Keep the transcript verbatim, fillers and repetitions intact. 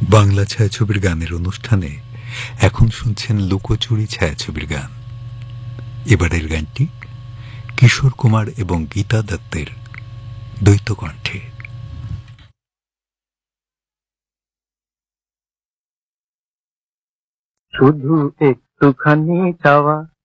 বাংলা ছায়াছবির গানের অনুষ্ঠানে এখন শুনছেন লুকোচুরি ছায়াছবির গান। এবারের গানটি কিশোর কুমার এবং গীতা দত্তের দ্বৈত কণ্ঠে। শুধু একটুখানি চাওয়া,